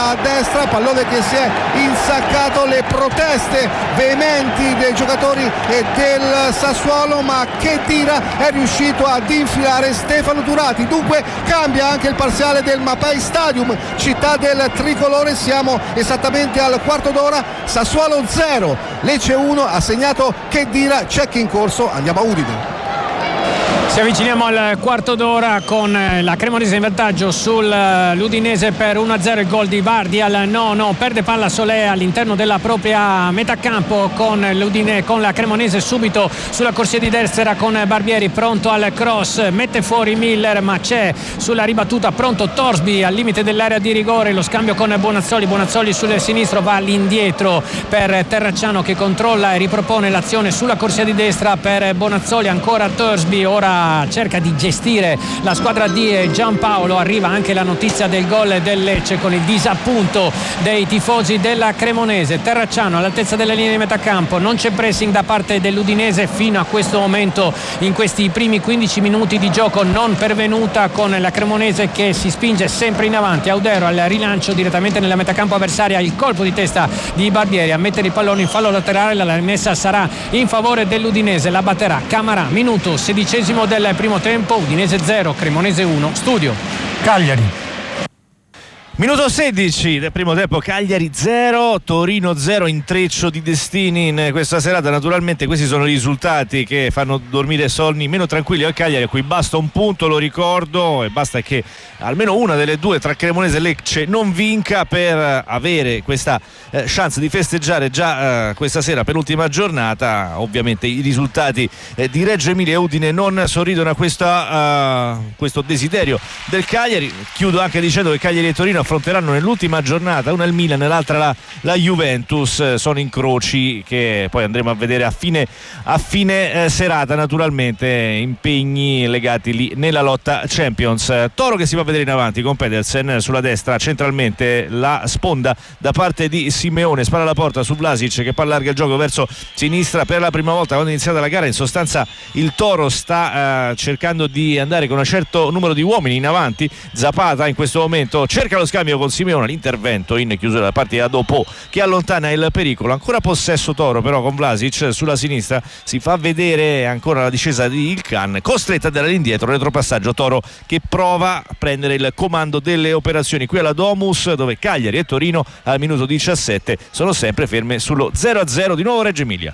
sulla destra, pallone che si è insaccato, le proteste veementi dei giocatori del Sassuolo, ma Khedira è riuscito ad infilare Stefano Turati. Dunque cambia anche il parziale del Mapei Stadium, città del tricolore. Siamo esattamente al quarto d'ora, Sassuolo 0 Lecce 1, ha segnato Khedira, check in corso, andiamo a Udine. Ci avviciniamo al quarto d'ora con la Cremonese in vantaggio sull'Udinese per 1-0, il gol di Vardi al nono, perde palla Solé all'interno della propria metà campo con la Cremonese subito sulla corsia di destra con Barbieri pronto al cross, mette fuori Miller ma c'è sulla ribattuta pronto Torsby al limite dell'area di rigore, lo scambio con Bonazzoli sul sinistro va all'indietro per Terracciano che controlla e ripropone l'azione sulla corsia di destra per Bonazzoli, ancora Torsby, ora cerca di gestire la squadra di Giampaolo. Arriva anche la notizia del gol del Lecce con il disappunto dei tifosi della Cremonese. Terracciano all'altezza della linea di metà campo, non c'è pressing da parte dell'Udinese fino a questo momento, in questi primi 15 minuti di gioco non pervenuta, con la Cremonese che si spinge sempre in avanti. Audero al rilancio direttamente nella metà campo avversaria, il colpo di testa di Barbieri a mettere il pallone in fallo laterale, la rimessa sarà in favore dell'Udinese, la batterà Camarà. Minuto 16 del primo tempo, Udinese 0 Cremonese 1. Studio Cagliari. Minuto 16 del primo tempo, Cagliari 0 Torino 0, intreccio di destini in questa serata. Naturalmente questi sono i risultati che fanno dormire sonni meno tranquilli al Cagliari, a cui basta un punto, lo ricordo, e basta che almeno una delle due tra Cremonese e Lecce non vinca per avere questa chance di festeggiare già questa sera, penultima giornata. Ovviamente i risultati di Reggio Emilia e Udine non sorridono a questo desiderio del Cagliari. Chiudo anche dicendo che Cagliari e Torino affronteranno nell'ultima giornata, una il Milan e l'altra la Juventus. Sono incroci che poi andremo a vedere a fine serata, naturalmente impegni legati lì nella lotta Champions. Toro che si va a vedere in avanti con Pedersen sulla destra, centralmente la sponda da parte di Simeone, spara la porta su Vlasic che poi allarga il gioco verso sinistra per la prima volta quando è iniziata la gara. In sostanza il Toro sta cercando di andare con un certo numero di uomini in avanti. Zapata in questo momento cerca lo scambio con Simeone, l'intervento in chiusura da parte di dopo che allontana il pericolo. Ancora possesso Toro però con Vlasic sulla sinistra, si fa vedere ancora la discesa di Ilkan, costretta ad andare indietro, retropassaggio Toro che prova a prendere il comando delle operazioni qui alla Domus, dove Cagliari e Torino al minuto 17 sono sempre ferme sullo 0-0. Di nuovo Reggio Emilia.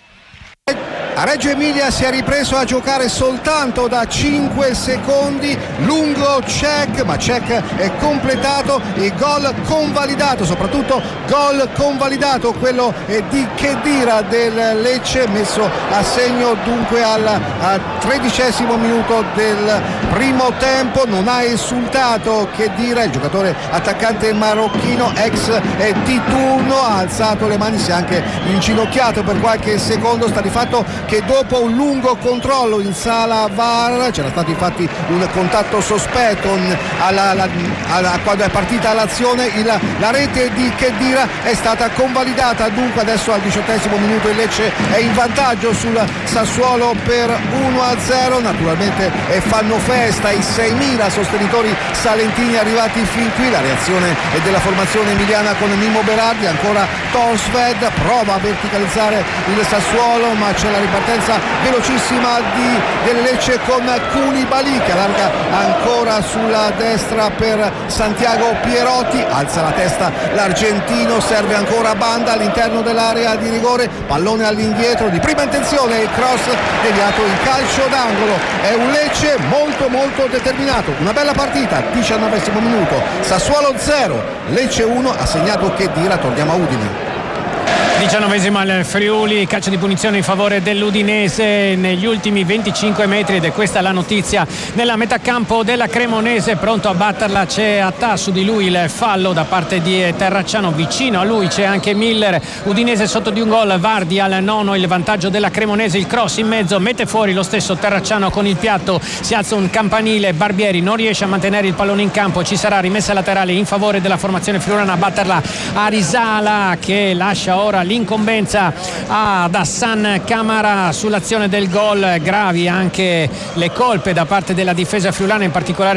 A Reggio Emilia si è ripreso a giocare soltanto da 5 secondi, lungo check, ma check è completato, e gol convalidato, soprattutto gol convalidato, quello di Khedira del Lecce, messo a segno dunque al 13° minuto del primo tempo. Non ha esultato Khedira, il giocatore attaccante marocchino ex di turno, ha alzato le mani, si è anche inginocchiato per qualche secondo. Sta di fatto che dopo un lungo controllo in sala VAR c'era stato infatti un contatto sospetto quando è partita l'azione. La rete di Khedira è stata convalidata, dunque adesso al 18° minuto il Lecce è in vantaggio sul Sassuolo per 1-0. Naturalmente fanno festa i 6.000 sostenitori salentini arrivati fin qui. La reazione è della formazione emiliana con Mimmo Berardi, ancora Torsved prova a verticalizzare il Sassuolo, ma c'è la ripartenza velocissima del Lecce con Koulibaly che allarga ancora sulla destra per Santiago Pierotti, alza la testa l'argentino, serve ancora Banda all'interno dell'area di rigore, pallone all'indietro di prima intenzione, il cross deviato in calcio d'angolo. È un Lecce molto molto determinato, una bella partita. 19° minuto, Sassuolo 0 Lecce 1, ha segnato Khedira. Torniamo a Udine. 19° al Friuli, calcio di punizione in favore dell'Udinese negli ultimi 25 metri, ed è questa la notizia nella metà campo della Cremonese. Pronto a batterla c'è Attà, su di lui il fallo da parte di Terracciano, vicino a lui c'è anche Miller. Udinese sotto di un gol, Vardi al nono, il vantaggio della Cremonese, il cross in mezzo, mette fuori lo stesso Terracciano con il piatto, si alza un campanile, Barbieri non riesce a mantenere il pallone in campo, ci sarà rimessa laterale in favore della formazione friulana, a batterla Arisala che lascia ora l'incombenza ad Hassan Camarà sull'azione del gol. Gravi anche le colpe da parte della difesa friulana, in particolare